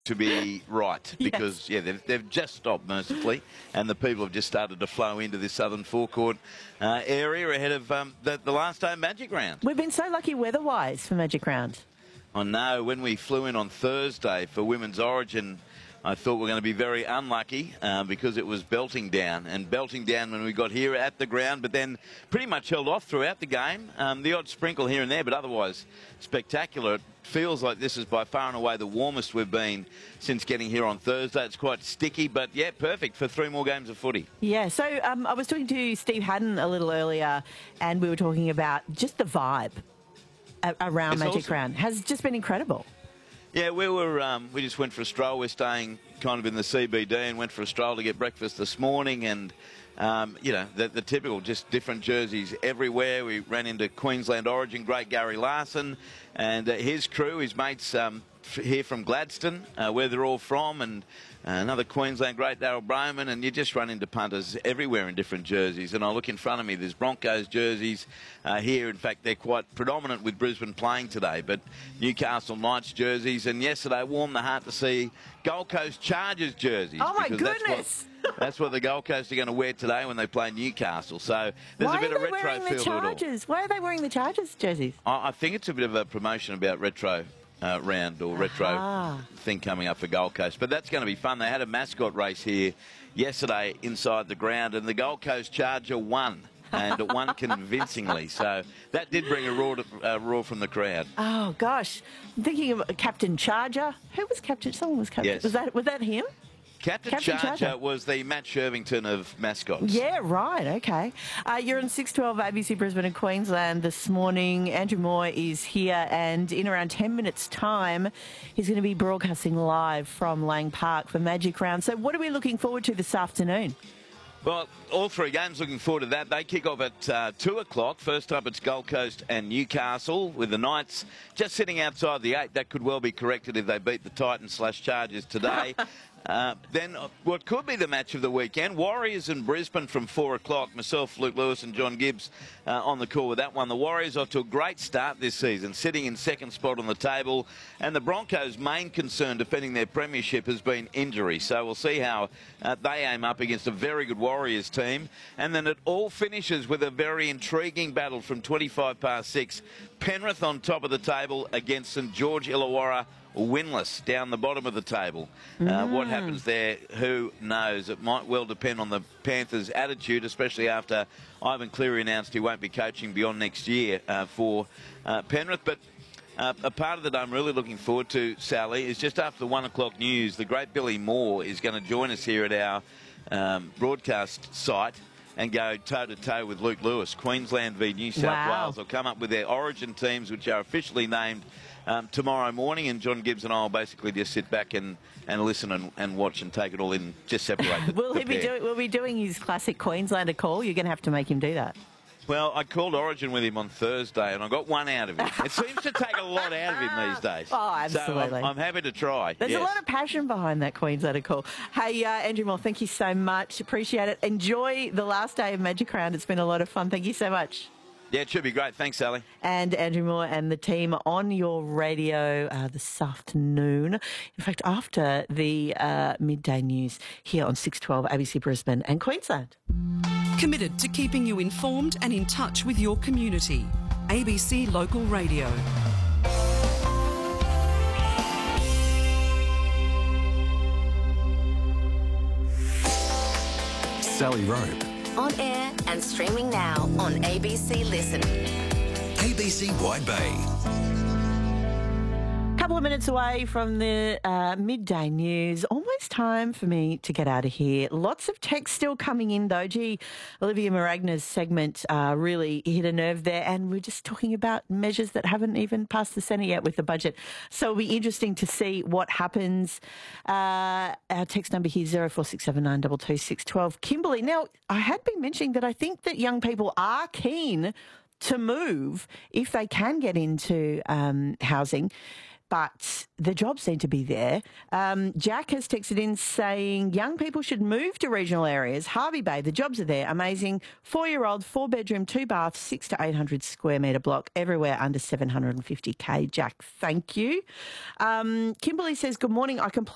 to be right because, they've just stopped mercifully and the people have just started to flow into this southern forecourt area ahead of the last day of Magic Round. We've been so lucky weather-wise for Magic Round. I know. When we flew in on Thursday for Women's Origin, I thought we were going to be very unlucky because it was belting down when we got here at the ground, but then pretty much held off throughout the game. The odd sprinkle here and there, but otherwise spectacular. It feels like this is by far and away the warmest we've been since getting here on Thursday. It's quite sticky, but yeah, perfect for 3 more games of footy. Yeah, so I was talking to Steve Haddon a little earlier and we were talking about just the vibe around Magic Round. Has just been incredible. Yeah, we just went for a stroll. We're staying kind of in the CBD and went for a stroll to get breakfast this morning and, the typical, just different jerseys everywhere. We ran into Queensland Origin great Gary Larson and his crew, his mates here from Gladstone, where they're all from, and another Queensland great, Daryl Broman, and you just run into punters everywhere in different jerseys. And I look in front of me, there's Broncos jerseys here. In fact, they're quite predominant with Brisbane playing today, but Newcastle Knights jerseys. And yesterday warmed the heart to see Gold Coast Chargers jerseys. Oh, my goodness! That's what the Gold Coast are going to wear today when they play Newcastle. So there's a bit of retro feel to it all. Why are they wearing the Chargers jerseys? I think it's a bit of a promotion about retro round or retro thing coming up for Gold Coast. But that's going to be fun. They had a mascot race here yesterday inside the ground and the Gold Coast Charger won. And it won convincingly. So that did bring a roar from the crowd. Oh, gosh. I'm thinking of Captain Charger. Who was Captain? Someone was Captain. Yes. Was that him? Captain Charger was the Matt Shervington of mascots. Yeah, right, okay. You're on 612 ABC Brisbane and Queensland this morning. Andrew Moore is here and in around 10 minutes' time, he's going to be broadcasting live from Lang Park for Magic Round. So what are we looking forward to this afternoon? Well, all 3 games, looking forward to that. They kick off at 2 o'clock. First up, it's Gold Coast and Newcastle, with the Knights just sitting outside the 8. That could well be corrected if they beat the Titans/Chargers today. Then what could be the match of the weekend, Warriors and Brisbane from 4 o'clock. Myself, Luke Lewis and John Gibbs on the call with that one. The Warriors off to a great start this season, sitting in second spot on the table. And the Broncos' main concern defending their premiership has been injury. So we'll see how they aim up against a very good Warriors team. And then it all finishes with a very intriguing battle from 25 past 6. Penrith on top of the table against St George Illawarra, winless down the bottom of the table. What happens there, who knows? It might well depend on the Panthers' attitude, especially after Ivan Cleary announced he won't be coaching beyond next year for Penrith. But a part of that I'm really looking forward to, Sally, is just after the 1 o'clock news, the great Billy Moore is going to join us here at our broadcast site and go toe-to-toe with Luke Lewis. Queensland v New South Wales will come up with their origin teams, which are officially named tomorrow morning, and John Gibbs and I will basically just sit back and listen and watch and take it all in, just separate Will be doing his classic Queenslander call? You're going to have to make him do that. Well, I called Origin with him on Thursday and I got one out of him. It seems to take a lot out of him these days. Oh, absolutely. So I'm happy to try. There's a lot of passion behind that Queenslander call. Hey, Andrew Moore, thank you so much. Appreciate it. Enjoy the last day of Magic Round. It's been a lot of fun. Thank you so much. Yeah, it should be great. Thanks, Sally. And Andrew Moore and the team on your radio this afternoon. In fact, after the midday news here on 612 ABC Brisbane and Queensland. Committed to keeping you informed and in touch with your community. ABC Local Radio. Sally Rope. On air and streaming now on ABC Listen. ABC Wide Bay. Couple of minutes away from the midday news. Almost time for me to get out of here. Lots of text still coming in though. Gee, Olivia Maragna's segment really hit a nerve there, and we're just talking about measures that haven't even passed the Senate yet with the budget. So it'll be interesting to see what happens. Our text number here, 0467 922 612. Kimberly, now I had been mentioning that I think that young people are keen to move if they can get into housing, but the jobs seem to be there. Jack has texted in saying young people should move to regional areas. Harvey Bay, the jobs are there. Amazing. 4-year-old, 4-bedroom, 2 baths, 600 to 800 square metre block, everywhere under 750K. Jack, thank you. Kimberly says, good morning. I completely